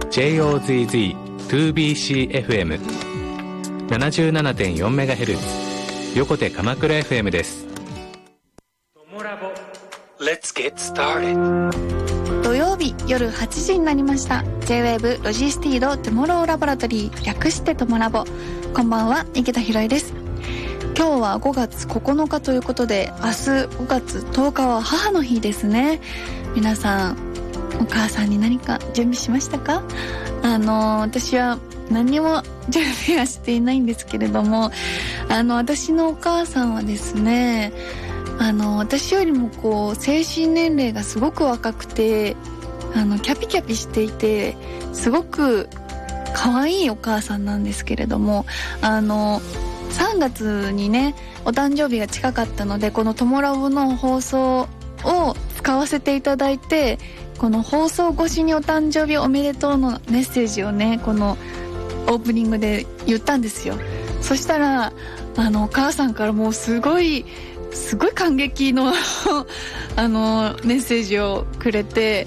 JOZZ2BCFM77.4MHz 横手鎌倉 FM です。 トモラボ Let's get started。 土曜日夜8時になりました。 J-WAVE ロジスティードトゥモローラボラトリー、略してトモラボ。こんばんは、池田ひろえです。今日は5月9日ということで、明日5月10日は母の日ですね。皆さんお母さんに何か準備しましたか？私は何も準備はしていないんですけれども、私のお母さんはですね、私よりも精神年齢がすごく若くて、キャピキャピしていて、すごく可愛いお母さんなんですけれども、3月にね、お誕生日が近かったので、このトモラボの放送を使わせていただいて、この放送越しにお誕生日おめでとうのメッセージをね、このオープニングで言ったんですよ。そしたらお母さんからもうすごい感激のメッセージをくれて、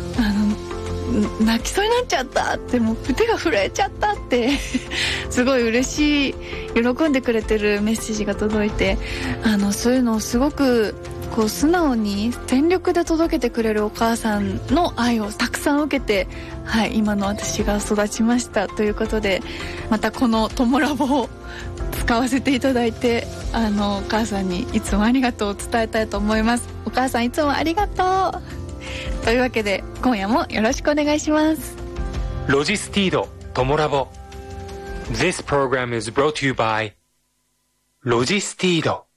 泣きそうになっちゃったって、もう手が震えちゃったってすごい嬉しい、喜んでくれてるメッセージが届いて、そういうのをすごく素直に全力で届けてくれるお母さんの愛をたくさん受けて、はい、今の私が育ちましたということで、またこのトモラボを使わせていただいて、お母さんにいつもありがとうを伝えたいと思います。お母さんいつもありがとうというわけで、今夜もよろしくお願いします。 ロジスティードトモラボ This program is brought to you by ロジスティード。